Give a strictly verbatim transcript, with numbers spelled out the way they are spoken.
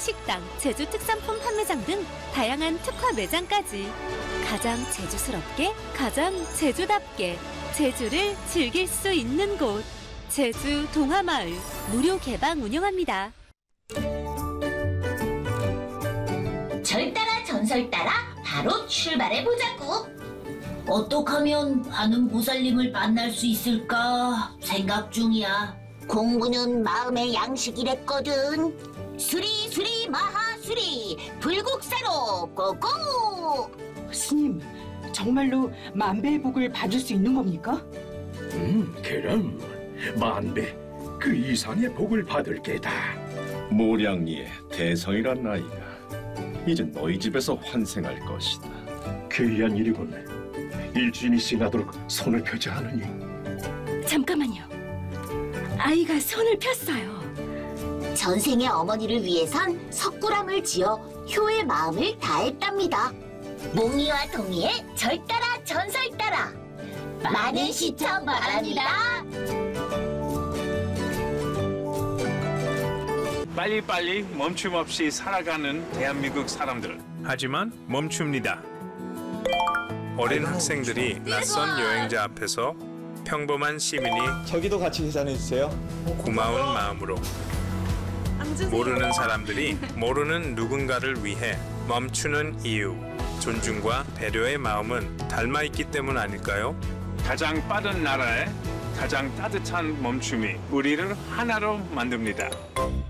식당, 제주 특산품 판매장 등 다양한 특화 매장까지 가장 제주스럽게, 가장 제주답게 제주를 즐길 수 있는 곳 제주 동화마을 무료 개방 운영합니다. 절 따라 전설 따라 바로 출발해 보자고. 어떻게 하면 아는 보살님을 만날 수 있을까 생각 중이야. 공부는 마음의 양식이랬거든. 수리 수리 마하수리 불국사로 고고. 스님, 정말로 만배의 복을 받을 수 있는 겁니까? 음, 그럼 만배 그 이상의 복을 받을 게다. 모량리의 대성이란 나이가 이제 너희 집에서 환생할 것이다. 귀한 일이군. 일주인이 지나도록 손을 펴지 않으니. 잠깐만요. 아이가 손을 폈어요. 전생의 어머니를 위해선 석굴암을 지어 효의 마음을 다했답니다. 몽이와 동이의 절 따라 전설 따라 많은 시청 바랍니다. 빨리빨리 멈춤 없이 살아가는 대한민국 사람들. 하지만 멈춥니다. 어린 학생들이 낯선 여행자 앞에서 평범한 시민이 저기도 같이 계산해주세요. 고마운 마음으로 모르는 사람들이 모르는 누군가를 위해 멈추는 이유, 존중과 배려의 마음은 닮아있기 때문 아닐까요? 가장 빠른 나라에 가장 따뜻한 멈춤이 우리를 하나로 만듭니다.